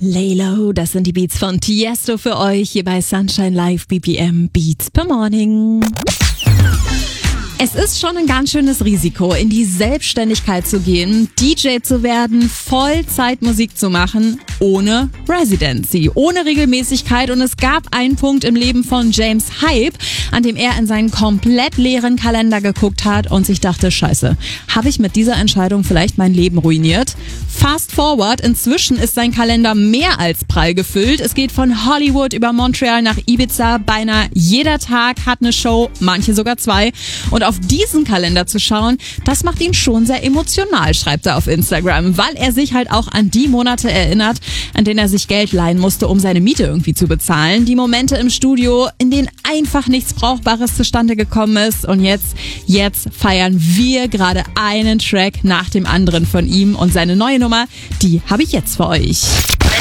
Lay Low, das sind die Beats von Tiesto für euch hier bei Sunshine Live BPM Beats per Morning. Es ist schon ein ganz schönes Risiko, in die Selbstständigkeit zu gehen, DJ zu werden, Vollzeitmusik zu machen, ohne Residency, ohne Regelmäßigkeit. Und es gab einen Punkt im Leben von James Hype, an dem er in seinen komplett leeren Kalender geguckt hat und sich dachte, scheiße, habe ich mit dieser Entscheidung vielleicht mein Leben ruiniert? Fast forward, inzwischen ist sein Kalender mehr als prall gefüllt. Es geht von Hollywood über Montreal nach Ibiza. Beinahe jeder Tag hat eine Show, manche sogar zwei. Und auf diesen Kalender zu schauen, das macht ihn schon sehr emotional, schreibt er auf Instagram, weil er sich halt auch an die Monate erinnert, an denen er sich Geld leihen musste, um seine Miete irgendwie zu bezahlen. Die Momente im Studio, in denen einfach nichts Brauchbares zustande gekommen ist. Und jetzt feiern wir gerade einen Track nach dem anderen von ihm. Und seine neue Nummer, die habe ich jetzt für euch.